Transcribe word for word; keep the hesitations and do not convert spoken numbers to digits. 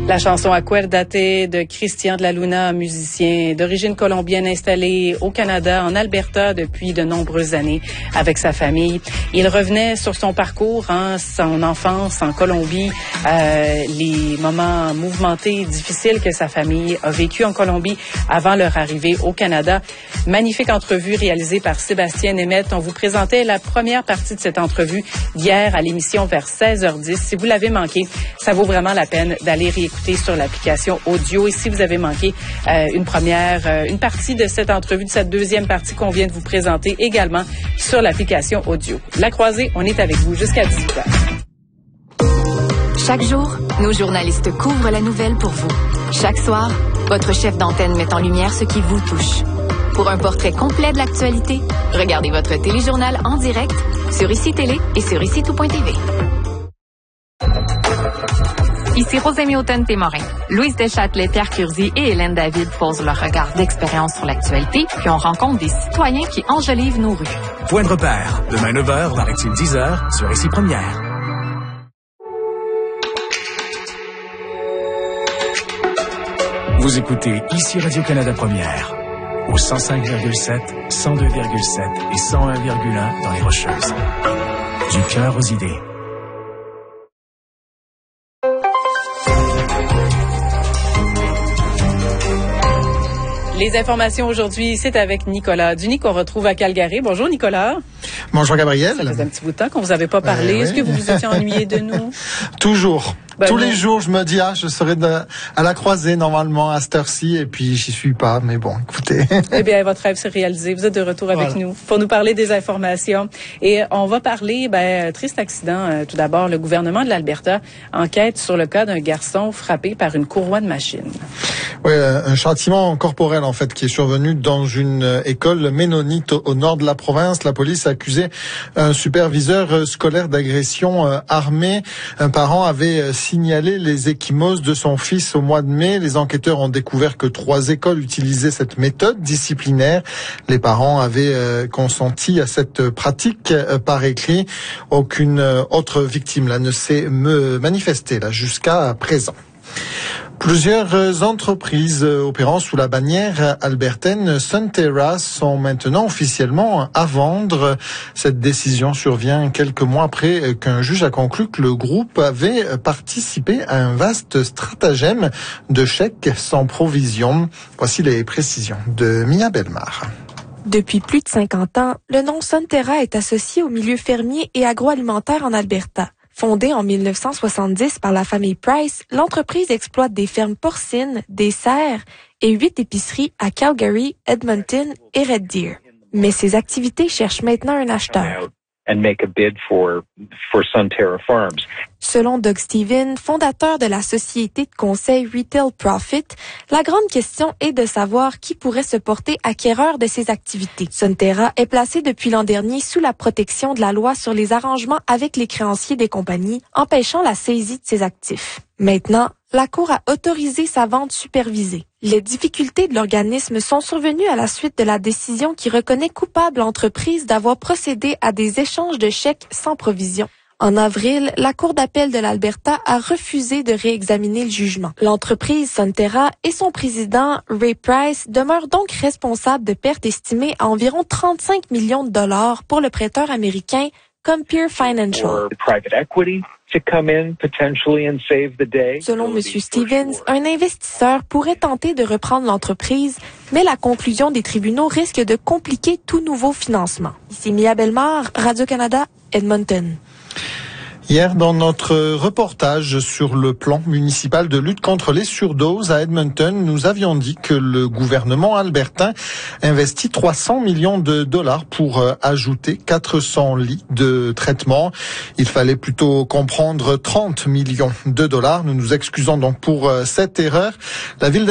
La chanson Acuérdate de Christian de la Luna, musicien d'origine colombienne installé au Canada, en Alberta depuis de nombreuses années avec sa famille. Il revenait sur son parcours, hein, son enfance en Colombie, euh, les moments mouvementés, difficiles que sa famille a vécu en Colombie avant leur arrivée au Canada. Magnifique entrevue réalisée par Sébastien Nemeth. On vous présentait la première partie de cette entrevue hier à l'émission vers seize heures dix. Si vous l'avez manqué, ça vaut vraiment la peine d'aller réécouter sur l'application audio. Et si vous avez manqué euh, une première, euh, une partie de cette entrevue, de cette deuxième partie qu'on vient de vous présenter également sur l'application audio. La Croisée, on est avec vous jusqu'à dix-huit heures. Chaque jour, nos journalistes couvrent la nouvelle pour vous. Chaque soir, votre chef d'antenne met en lumière ce qui vous touche. Pour un portrait complet de l'actualité, regardez votre téléjournal en direct sur Ici Télé et sur ici tout point t v. Ici Rosémie Automne-Témorin. Louise Deschâtelet, Pierre Curzi et Hélène David posent leur regard d'expérience sur l'actualité, puis on rencontre des citoyens qui enjolivent nos rues. Point de repère. Demain neuf heures, Maritime dix heures, sur Ici Première. Vous écoutez Ici Radio-Canada Première. Au cent cinq virgule sept, cent deux virgule sept et cent un virgule un dans les Rocheuses. Du cœur aux idées. Les informations aujourd'hui, c'est avec Nicolas Duny qu'on retrouve à Calgary. Bonjour Nicolas. Bonjour Gabriel. Ça faisait un petit bout de temps qu'on vous avait pas parlé. Euh, Est-ce oui. que vous vous étiez ennuyé de nous? Toujours. Ben Tous bon. les jours, je me dis, ah, je serai de, à la Croisée, normalement, à cette heure-ci, et puis j'y suis pas, mais bon, écoutez. Eh bien, votre rêve s'est réalisé. Vous êtes de retour avec voilà. nous pour nous parler des informations. Et on va parler, ben, triste accident. Euh, tout d'abord, le gouvernement de l'Alberta enquête sur le cas d'un garçon frappé par une courroie de machine. Oui, un châtiment corporel, en fait, qui est survenu dans une école ménonite au nord de la province. La police a accusé un superviseur scolaire d'agression armée. Un parent avait signalé les ecchymoses de son fils au mois de mai. Les enquêteurs ont découvert que trois écoles utilisaient cette méthode disciplinaire. Les parents avaient euh, consenti à cette pratique euh, par écrit. Aucune euh, autre victime là ne s'est me manifestée là jusqu'à présent. Plusieurs entreprises opérant sous la bannière albertaine Sunterra sont maintenant officiellement à vendre. Cette décision survient quelques mois après qu'un juge a conclu que le groupe avait participé à un vaste stratagème de chèques sans provision. Voici les précisions de Mia Belmar. Depuis plus de cinquante ans, le nom Sunterra est associé au milieu fermier et agroalimentaire en Alberta. Fondée en mille neuf cent soixante-dix par la famille Price, l'entreprise exploite des fermes porcines, des serres et huit épiceries à Calgary, Edmonton et Red Deer. Mais ses activités cherchent maintenant un acheteur. And make a bid for, for Sunterra Farms. Selon Doug Steven, fondateur de la société de conseil Retail Profit, la grande question est de savoir qui pourrait se porter acquéreur de ces activités. Sunterra est placé depuis l'an dernier sous la protection de la loi sur les arrangements avec les créanciers des compagnies, empêchant la saisie de ses actifs. Maintenant, la Cour a autorisé sa vente supervisée. Les difficultés de l'organisme sont survenues à la suite de la décision qui reconnaît coupable l'entreprise d'avoir procédé à des échanges de chèques sans provision. En avril, la Cour d'appel de l'Alberta a refusé de réexaminer le jugement. L'entreprise Sunterra et son président, Ray Price, demeurent donc responsables de pertes estimées à environ trente-cinq millions de dollars pour le prêteur américain Compeer Financial. Selon M. Stevens, un investisseur pourrait tenter de reprendre l'entreprise, mais la conclusion des tribunaux risque de compliquer tout nouveau financement. Ici Mia Belmar, Radio-Canada, Edmonton. Hier, dans notre reportage sur le plan municipal de lutte contre les surdoses à Edmonton, nous avions dit que le gouvernement albertain investit trois cents millions de dollars pour ajouter quatre cents lits de traitement. Il fallait plutôt comprendre trente millions de dollars. Nous nous excusons donc pour cette erreur. La ville